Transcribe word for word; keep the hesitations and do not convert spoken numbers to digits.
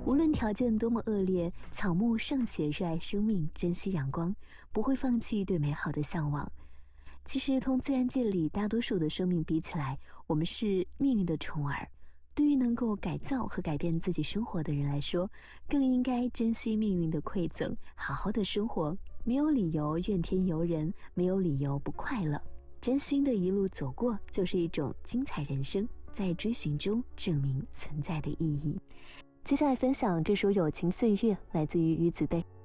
无论条件多么恶劣，草木尚且热爱生命，珍惜阳光，不会放弃对美好的向往。其实同自然界里大多数的生命比起来，我们是命运的宠儿。对于能够改造和改变自己生活的人来说，更应该珍惜命运的馈赠，好好的生活，没有理由怨天尤人，没有理由不快乐。真心的一路走过，就是一种精彩人生，在追寻中证明存在的意义。接下来分享这首《友情岁月》，来自于于子贝。